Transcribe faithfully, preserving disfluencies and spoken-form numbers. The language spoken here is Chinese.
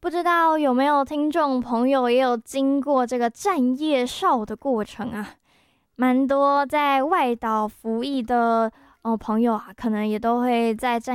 不知道有没有听众朋友也有经过这个站夜哨的过程啊？蛮多在外岛服役的哦朋友啊，可能也都会在站